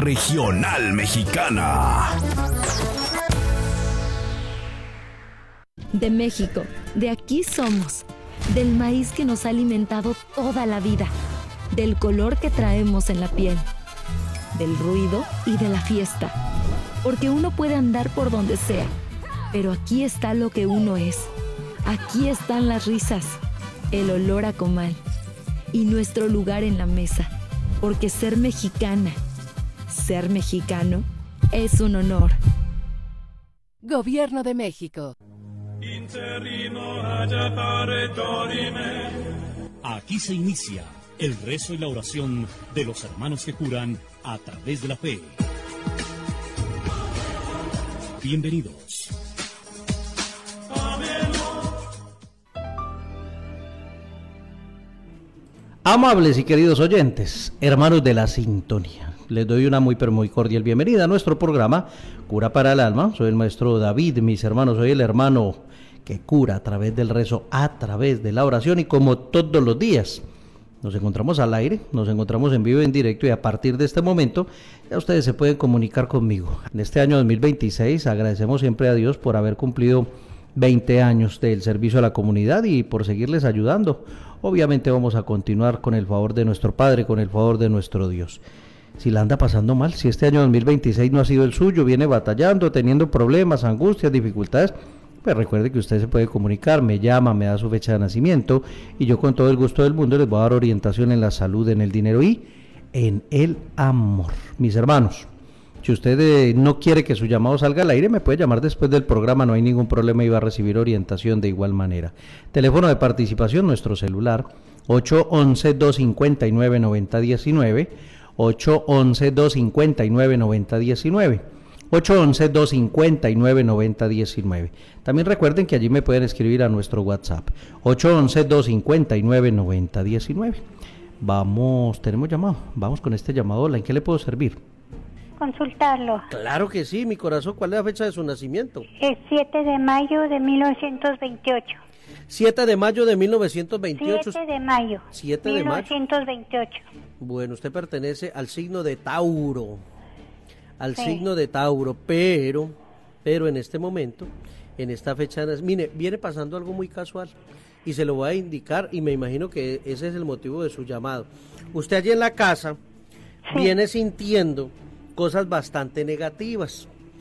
regional mexicana. De México, de aquí somos, del maíz que nos ha alimentado toda la vida, del color que traemos en la piel, del ruido y de la fiesta, porque uno puede andar por donde sea, pero aquí está lo que uno es, aquí están las risas, el olor a comal y nuestro lugar en la mesa, porque ser mexicana, ser mexicano, es un honor. Gobierno de México. Aquí se inicia el rezo y la oración de los hermanos que juran a través de la fe. Bienvenidos. Amables y queridos oyentes, hermanos de la sintonía, les doy una muy pero muy cordial bienvenida a nuestro programa Cura para el Alma. Soy el maestro David, mis hermanos, soy el hermano que cura a través del rezo, a través de la oración, y como todos los días nos encontramos al aire, nos encontramos en vivo, en directo, y a partir de este momento ya ustedes se pueden comunicar conmigo. En este año 2026 agradecemos siempre a Dios por haber cumplido 20 años del servicio a la comunidad y por seguirles ayudando. Obviamente vamos a continuar con el favor de nuestro Padre, con el favor de nuestro Dios. Si la anda pasando mal, si este año 2026 no ha sido el suyo, viene batallando, teniendo problemas, angustias, dificultades, pues recuerde que usted se puede comunicar, me llama, me da su fecha de nacimiento y yo con todo el gusto del mundo les voy a dar orientación en la salud, en el dinero y en el amor. Mis hermanos, si usted no quiere que su llamado salga al aire, me puede llamar después del programa, no hay ningún problema y va a recibir orientación de igual manera. Teléfono de participación, nuestro celular, 811-259-9019, 811-259-9019. 811-259-9019. También recuerden que allí me pueden escribir a nuestro WhatsApp, 811-259-9019. Vamos, tenemos llamado, vamos con este llamado. Hola, ¿en qué le puedo servir? Consultarlo. Claro que sí, mi corazón. ¿Cuál es la fecha de su nacimiento? El 7 de mayo de 1928. 7 de mayo de 1928. 7 de mayo. 7 de 1928. Bueno, usted pertenece al signo de Tauro. Al sí. signo de Tauro, pero en este momento, en esta fecha, mire, viene pasando algo muy casual y se lo voy a indicar y me imagino que ese es el motivo de su llamado. Usted allí en la casa viene sintiendo cosas bastante negativas.